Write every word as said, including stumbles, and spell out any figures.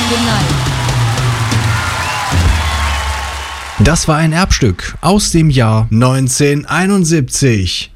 Good night. Das war ein Erbstück aus dem Jahr neunzehnhunderteinundsiebzig.